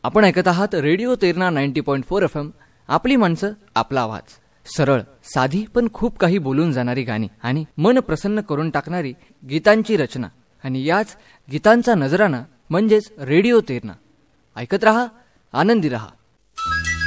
आपण ऐकत आहात रेडिओ तेरणा 90.4 FM. आपली माणसं, आपला आवाज. सरळ, साधी पण खूप काही बोलून जाणारी गाणी आणि मन प्रसन्न करून टाकणारी गीतांची रचना आणि याच गीतांचा नजराणा म्हणजेच रेडिओ तेरणा. ऐकत रहा, आनंदी रहा.